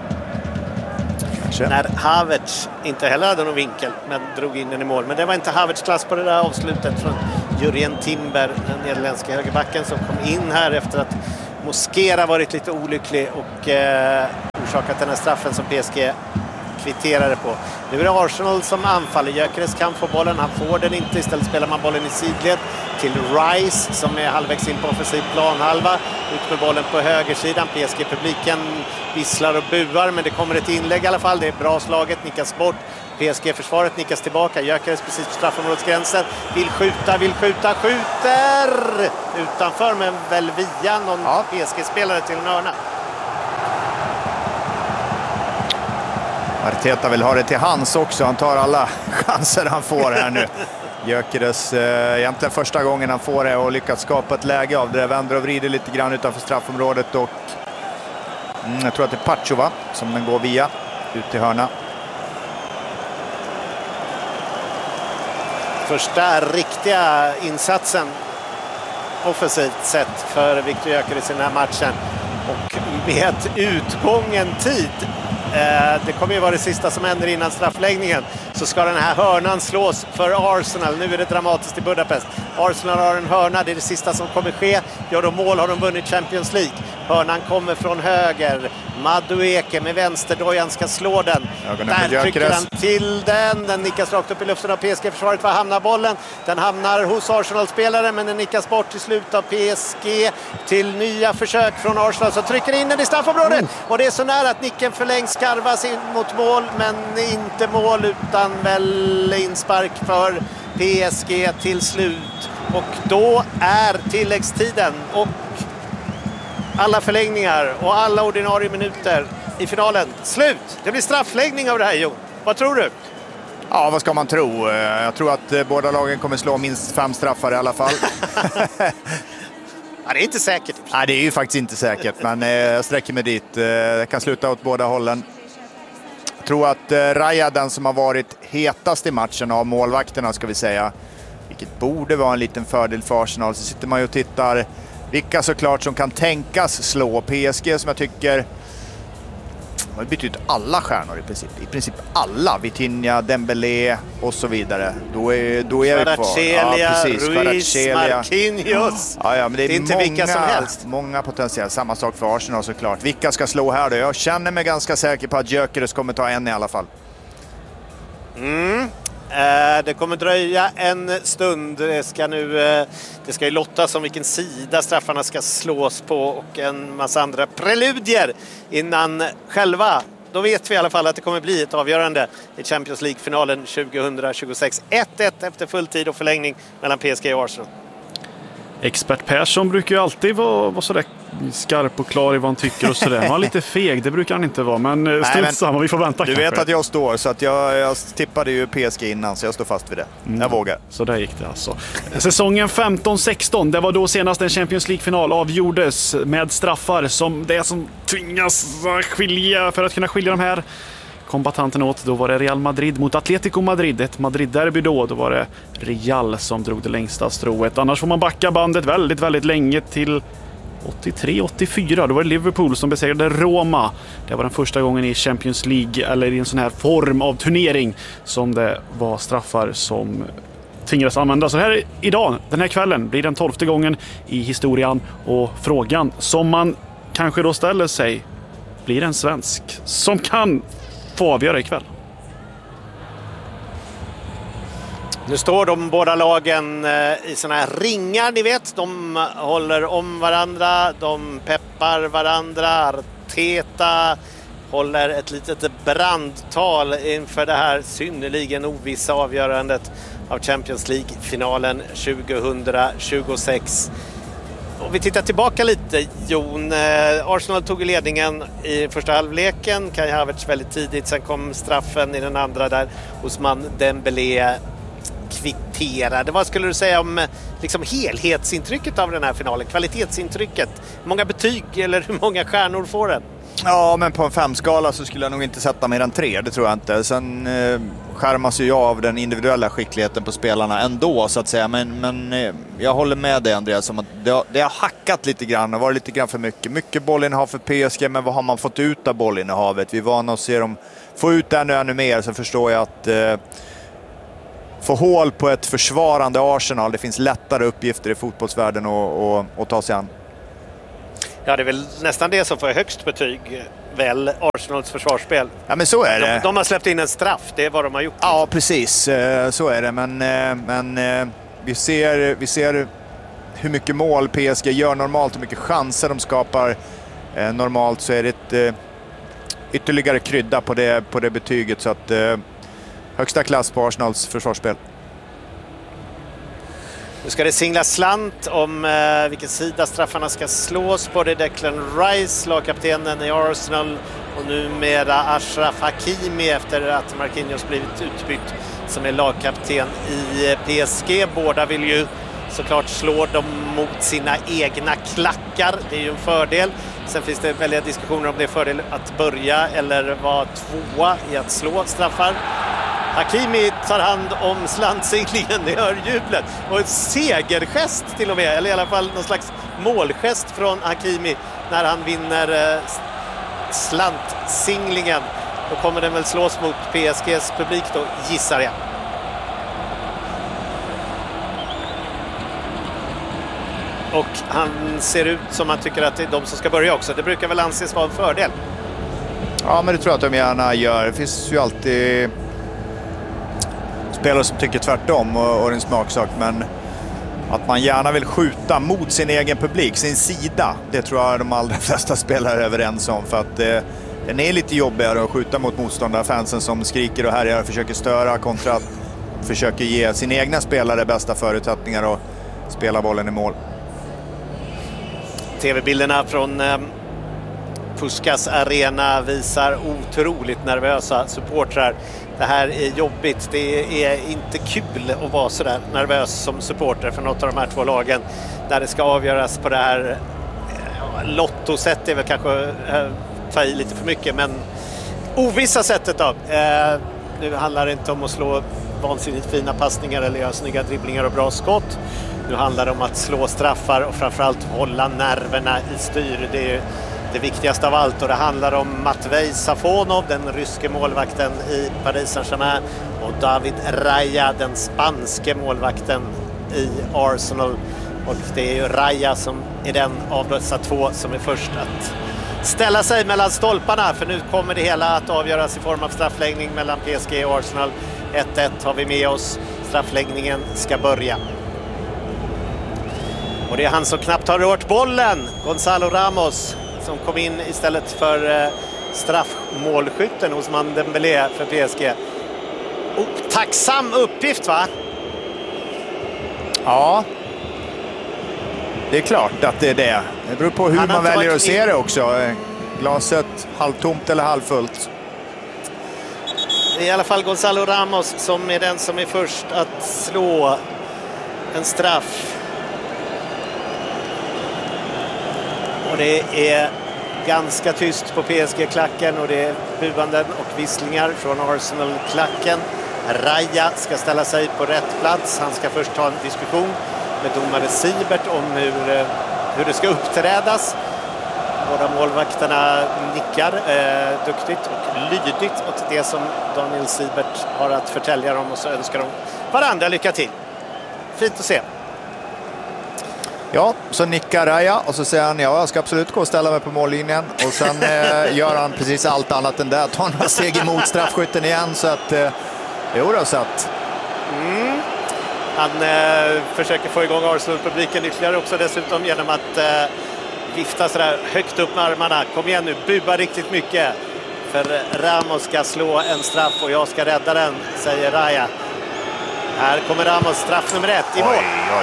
S2: När Havertz inte heller hade någon vinkel men drog in den i mål. Men det var inte Havertz klass på det där avslutet från Jurien Timber, den nederländska högerbacken som kom in här efter att Mosquera varit lite olycklig och orsakat den här straffen som PSG kvitterade på. Nu är det Arsenal som anfaller. Gyökeres kan få bollen, han får den inte. Istället spelar man bollen i sidled till Rice som är halvvägs in på offensiv planhalva. Ut med bollen på högersidan. PSG-publiken visslar och buar, men det kommer ett inlägg i alla fall. Det är bra slaget, nickas bort. PSG-försvaret nickas tillbaka. Gyökeres precis på straffområdesgränsen. Vill skjuta, skjuter! Utanför, men väl via någon PSG-spelare till en hörna.
S3: Arteta vill ha det till hans också. Han tar alla chanser han får här nu. Gyökeres egentligen första gången han får det och lyckats skapa ett läge av det där. Vänder och vrider lite grann utanför straffområdet och jag tror att det är Pachova som den går via ut till hörna.
S2: Första riktiga insatsen offensivt sett för Viktor Gyökeres i den här matchen och med utgången tid. Det kommer ju vara det sista som händer innan straffläggningen. Så ska den här hörnan slås för Arsenal. Nu är det dramatiskt i Budapest. Arsenal har en hörna, det är det sista som kommer ske. Gör de mål har de vunnit Champions League. Hörnan kommer från höger. Madueke med vänsterdojan ska slå den. Där trycker han till den. Den nickas rakt upp i luften av PSG-försvaret. Var hamnar bollen? Den hamnar hos Arsenal-spelare, men den nickas bort till slut av PSG till nya försök från Arsenal. Så trycker in den i straffområdet. Och det är så nära att nicken förlängs, skarvas in mot mål, men inte mål utan väl inspark för PSG till slut. Och då är tilläggstiden och alla förlängningar och alla ordinarie minuter i finalen slut. Det blir straffläggning av det här, Jo. Vad tror du?
S3: Ja, vad ska man tro? Jag tror att båda lagen kommer slå minst 5 straffar i alla fall.
S2: Ja, det är inte säkert.
S3: Nej, det är ju faktiskt inte säkert, men jag sträcker mig dit. Det kan sluta åt båda hållen. Jag tror att Raya, den som har varit hetast i matchen av målvakterna ska vi säga, vilket borde vara en liten fördel för Arsenal. Så sitter man ju och tittar vilka såklart som kan tänkas slå PSG, som jag tycker har bytt ut alla stjärnor i princip alla, Vitinha, Dembélé och så vidare. Då är vi kvar.
S2: Ruiz, Marquinhos.
S3: Ja, men det är
S2: inte vilka som helst.
S3: Många potentiella. Samma sak för Arsenal såklart. Vilka ska slå här då? Jag känner mig ganska säker på att Gyökeres kommer ta en i alla fall.
S2: Det kommer dröja en stund. Det ska ju lottas om vilken sida straffarna ska slås på och en massa andra preludier innan själva. Då vet vi i alla fall att det kommer bli ett avgörande i Champions League-finalen 2026. 1-1 efter fulltid och förlängning mellan PSG och Arsenal.
S1: Expert Persson brukar ju alltid vara sådär skarp och klar i vad han tycker och sådär. Han är lite feg, det brukar han inte vara. Men strunt samma, vi får vänta.
S3: Du vet att jag står, så att jag tippade ju PSG innan, så jag står fast vid det. Jag vågar.
S1: Så där gick det alltså. Säsongen 15-16, det var då senast en Champions League-final avgjordes med straffar som det som tvingas skilja för att kunna skilja de här kombatanten åt. Då var det Real Madrid mot Atletico Madrid. Ett Madrid-derby då var det Real som drog det längsta strået. Annars får man backa bandet väldigt, väldigt länge till 83-84. Då var det Liverpool som besegrade Roma. Det var den första gången i Champions League eller i en sån här form av turnering som det var straffar som tvingades använda. Så här idag, den här kvällen, blir den 12:e gången i historien, och frågan som man kanske då ställer sig, blir det en svensk som kan få avgöra ikväll?
S2: Nu står de båda lagen i såna här ringar, ni vet. De håller om varandra, de peppar varandra. Arteta håller ett litet brandtal inför det här synnerligen ovissa avgörandet av Champions League-finalen 2026. Och vi tittar tillbaka lite, Jon. Arsenal tog ledningen i första halvleken. Kai Havertz väldigt tidigt, sen kom straffen i den andra där Ousmane Dembélé kvitterade. Vad skulle du säga om liksom helhetsintrycket av den här finalen, kvalitetsintrycket? Hur många betyg eller hur många stjärnor får den?
S3: Ja, men på en 5-skala så skulle jag nog inte sätta mer än 3, det tror jag inte. Sen skärmas ju jag av den individuella skickligheten på spelarna ändå, så att säga. Men jag håller med dig, Andreas, om att det har hackat lite grann och varit lite grann för mycket. Mycket bollinnehav för PSG, men vad har man fått ut av bollinnehavet? Vi är vana att se dem få ut ännu mer, så förstår jag att få hål på ett försvarande Arsenal, det finns lättare uppgifter i fotbollsvärlden att ta sig an.
S2: Ja, det är väl nästan det som får högst betyg, väl, Arsenals försvarsspel.
S3: Ja, men så är det.
S2: De har släppt in en straff, det är vad de har gjort.
S3: Ja, precis. Så är det. Men vi ser hur mycket mål PSG gör normalt, hur mycket chanser de skapar normalt, så är det ett ytterligare krydda på det betyget. Så att högsta klass på Arsenals försvarsspel.
S2: Nu ska det singla slant om vilken sida straffarna ska slås på. Det är Declan Rice, lagkaptenen i Arsenal, och numera Achraf Hakimi efter att Marquinhos blivit utbytt, som är lagkapten i PSG. Båda vill ju såklart slå dem mot sina egna klackar. Det är ju en fördel. Sen finns det väldigt diskussioner om det är fördel att börja eller vara tvåa i att slå straffar. Hakimi tar hand om slantsinglingen, det hör jublet. Och en segergest till och med, eller i alla fall någon slags målgest från Hakimi när han vinner slantsinglingen. Då kommer den väl slås mot PSGs publik då, gissar jag. Och han ser ut som man tycker att det är de som ska börja också. Det brukar väl anses vara en fördel.
S3: Ja, men det tror jag att de gärna gör. Det finns ju alltid spelare som tycker tvärtom och en smaksak, men att man gärna vill skjuta mot sin egen publik, sin sida, det tror jag de allra flesta spelare är överens om, för att den är lite jobbigare att skjuta mot motståndarfansen som skriker och härjar och försöker störa, kontra att försöker ge sin egna spelare bästa förutsättningar att spela bollen i mål.
S2: TV-bilderna från Puskas arena visar otroligt nervösa supportrar. Det här är jobbigt. Det är inte kul att vara så där nervös som supporter för något av de här två lagen där det ska avgöras på det här lottosättet. Är väl kanske ta i lite för mycket, men ovissa sättet då. Nu handlar det inte om att slå vansinnigt fina passningar eller göra snygga dribblingar och bra skott. Nu handlar det om att slå straffar och framförallt hålla nerverna i styr. Det är det viktigaste av allt, och det handlar om Matvej Safonov, den ryske målvakten i Paris Saint-Germain, och David Raya, den spanske målvakten i Arsenal. Och det är ju Raya som är den av dessa två som är först att ställa sig mellan stolparna, för nu kommer det hela att avgöras i form av straffläggning mellan PSG och Arsenal. 1-1 har vi med oss. Straffläggningen ska börja. Och det är han som knappt har rört bollen, Gonzalo Ramos, som kom in istället för straffmålskytten Ousmane Dembélé för PSG. Tacksam uppgift, va?
S3: Ja, det är klart att det är det. Det beror på hur man väljer att se det också. Glaset halvtomt eller halvfullt.
S2: Det är i alla fall Gonzalo Ramos som är den som är först att slå en straff. Och det är ganska tyst på PSG-klacken, och det är buanden och visslingar från Arsenal-klacken. Raya ska ställa sig på rätt plats. Han ska först ta en diskussion med domare Siebert om hur det ska uppträdas. Båda målvakterna nickar duktigt och lydigt åt det som Daniel Siebert har att förtälja dem, och så önskar de varandra lycka till. Fint att se.
S3: Ja, så nickar Raya och så säger han ja, jag ska absolut gå och ställa mig på mållinjen. Och sen gör han precis allt annat än det. Tar några steg emot straffskytten igen, så att jo då, så att...
S2: Han försöker få igång Arsenal-publiken ytterligare också dessutom genom att vifta sådär högt upp med armarna. Kom igen nu, bua riktigt mycket. För Ramos ska slå en straff och jag ska rädda den, säger Raya. Här kommer Ramos, straff nummer 1 i mål.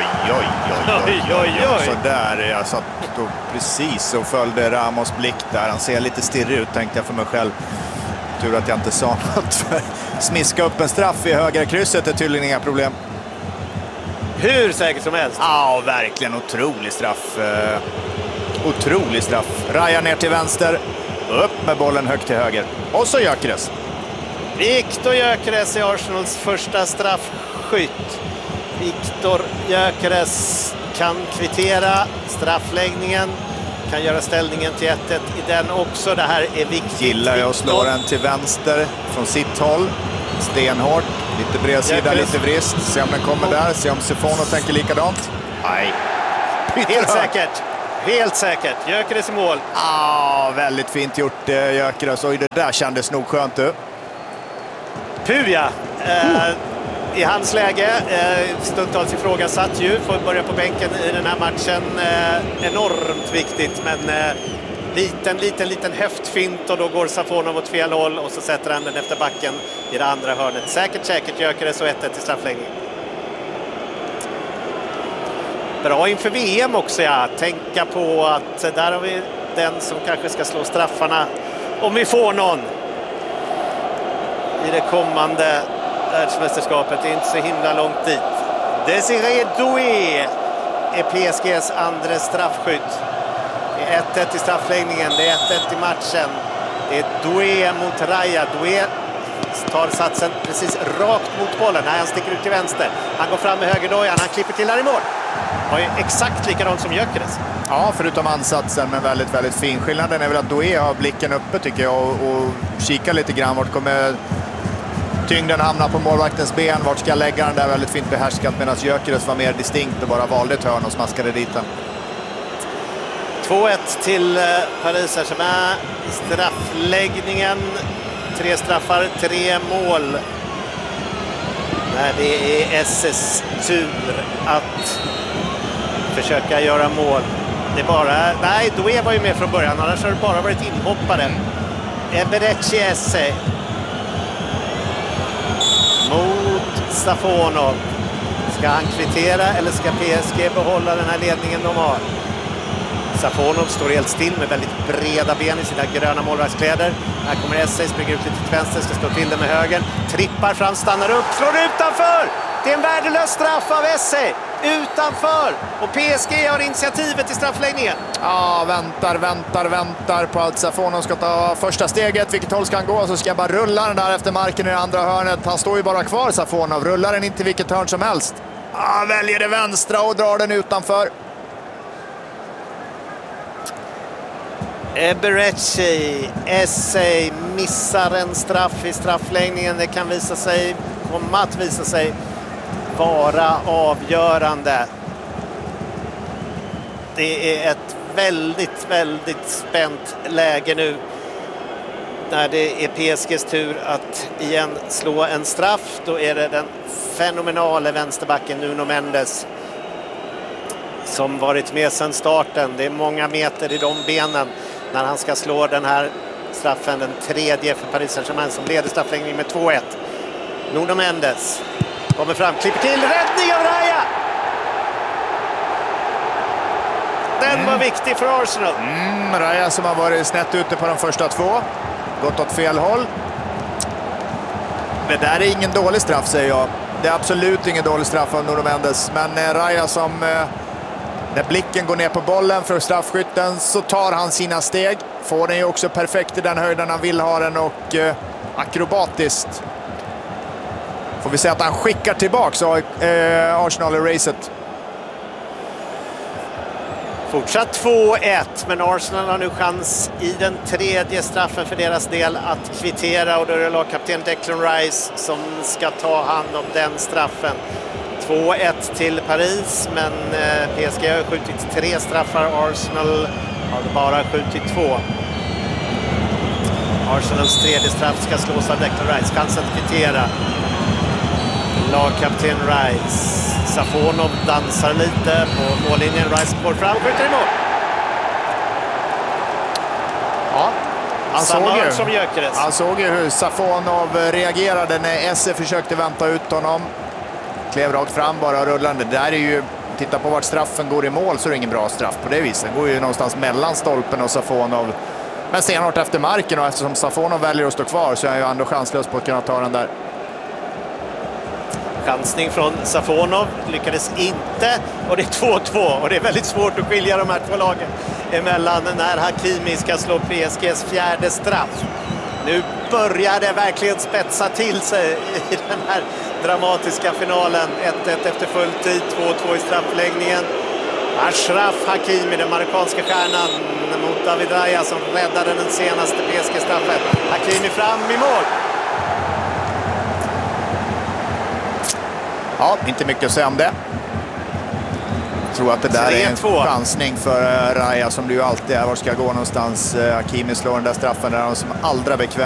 S3: Oj. Så där, jag satt då precis och följde Ramos blick där. Han ser lite stirrig ut, tänkte jag för mig själv. Tur att jag inte sa något. Smiska upp en straff i högra krysset är tydligen inga problem.
S2: Hur säkert som helst.
S3: Ja, verkligen otrolig straff. Otrolig straff. Raya ner till vänster. Upp med bollen högt till höger. Och så Gyökeres.
S2: Viktor Gyökeres är Arsenals första straffskytt. Viktor Gyökeres kan kvittera straffläggningen. Kan göra ställningen till 1-1 i den också. Det här är viktigt.
S3: Gillar jag att slå den till vänster från sitt håll. Stenhårt. Lite bredsida, lite vrist. Se om den kommer där. Se om Safonov tänker likadant. Nej.
S2: Helt säkert. Helt säkert. Gyökeres i mål.
S3: Väldigt fint gjort Gyökeres. Och det där kändes nog skönt du.
S2: Puja. I hans läge, stundtals ifrågasatt ju, får börja på bänken i den här matchen. Enormt viktigt, men liten höftfint, och då går Safonov åt fel håll och så sätter han den efter backen i det andra hörnet. Säkert Gyökeres och 1-1 i straffläggning. Bra inför VM också, ja. Tänka på att där har vi den som kanske ska slå straffarna om vi får någon i det kommande världsmästerskapet. Det är inte så himla långt dit. Désiré Doué är PSGs andra straffskytt. Det är 1-1 i straffläggningen. Det är 1-1 i matchen. Det är Doué mot Raya. Doué tar satsen precis rakt mot bollen. Nej, han sticker ut till vänster. Han går fram med högerdojan. Han klipper till där i mål. Var ju exakt likadant som Gyökeres.
S3: Ja, förutom ansatsen, men väldigt, väldigt fin. Skillnaden är väl att Doué har blicken uppe tycker jag och kikar lite grann. Vart kommer tyngden hamna på målvaktens ben? Vart ska jag lägga den där? Väldigt fint behärskat, medan Gyökeres var mer distinkt och bara valde ett hörn och smaskade dit den.
S2: 2-1 till Paris Saint-Germain i straffläggningen. 3 straffar, 3 mål. När det är SS tur att försöka göra mål. Det är bara... Nej, Doué var ju med från början. Annars har det bara varit inhoppare. Eberechi Esse mot Safonov. Ska han kvittera eller ska PSG behålla den här ledningen de har? Safonov står helt still med väldigt breda ben i sina gröna målvaktskläder. Här kommer Esse, springer ut lite till vänster, ska stå till det med höger. Trippar fram, stannar upp, slår utanför! Det är en värdelös straff av Esse. Utanför! Och PSG har initiativet i straffläggningen.
S3: Ja, väntar på att Safonov ska ta första steget. Vilket håll ska han gå? Så ska jag bara rulla den där efter marken i det andra hörnet. Han står ju bara kvar, Safonov. Rullar den inte vilket hörn som helst. Väljer det vänstra och drar den utanför.
S2: Eberechi, Essay missar en straff i straffläggningen. Det kan komma att visa sig vara avgörande. Det är ett väldigt, väldigt spänt läge nu när det är PSGs tur att igen slå en straff. Då är det den fenomenala vänsterbacken Nuno Mendes som varit med sedan starten. Det är många meter i de benen när han ska slå den här straffen, den tredje för Paris Saint-Germain som leder straffläggningen med 2-1. Nuno Mendes kommer fram, klipper till, räddning av Raya! Den var viktig för Arsenal.
S3: Raya som har varit snett ute på de första 2. Gått åt fel håll. Det där är ingen dålig straff, säger jag. Det är absolut ingen dålig straff av Nuno Mendes. Men Raya som, när blicken går ner på bollen för straffskytten så tar han sina steg. Får den ju också perfekt i den höjden han vill ha den och akrobatiskt. Får vi säga att han skickar tillbaka Arsenal i racet.
S2: Fortsatt 2-1, men Arsenal har nu chans i den tredje straffen för deras del att kvittera och då är det lagkapten Declan Rice som ska ta hand om den straffen. 2-1 till Paris, men PSG har skjutit 3 straffar, Arsenal har bara skjutit 2. Arsenals tredje straff ska slås av Declan Rice, chans att kvittera. Lagkapten Rice. Safonov dansar lite på mållinjen. Rice går fram och skjuter i mål.
S3: Ja,
S2: han
S3: såg ju hur Safonov reagerade när Esse försökte vänta ut honom. Klev rakt fram bara rullande. Det där är ju, titta på vart straffen går i mål så är det ingen bra straff på det viset. Den går ju någonstans mellan stolpen och Safonov. Men stenhårt efter marken och eftersom Safonov väljer att stå kvar så är han ju ändå chanslös på att kunna ta den där.
S2: Chansning från Safonov lyckades inte och det är 2-2 och det är väldigt svårt att skilja de här två lagen emellan när Hakimi ska slå PSGs fjärde straff. Nu börjar det verkligen spetsa till sig i den här dramatiska finalen. 1-1 efter full tid, 2-2 i straffläggningen. Achraf Hakimi, den marockanska stjärnan, mot David Raya som räddade den senaste PSG-straffen. Hakimi fram i mål.
S3: Ja, inte mycket att säga om det. Jag tror att det där är en chansning för Raya som det ju alltid är. Var ska gå någonstans? Hakimi slår den där straffen där han som allra bekväm.